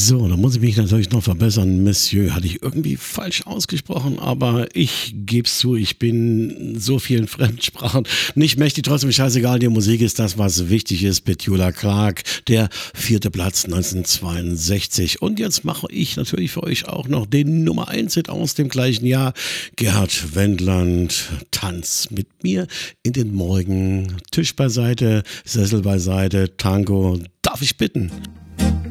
So, da muss ich mich natürlich noch verbessern. Monsieur hatte ich irgendwie falsch ausgesprochen, aber ich gebe es zu, ich bin in so vielen Fremdsprachen nicht mächtig. Trotzdem scheißegal, die Musik ist das, was wichtig ist. Petula Clark, der 4. Platz 1962. Und jetzt mache ich natürlich für euch auch noch den Nummer 1 Hit aus dem gleichen Jahr. Gerhard Wendland, Tanz mit mir in den Morgen. Tisch beiseite, Sessel beiseite, Tango. Darf ich bitten?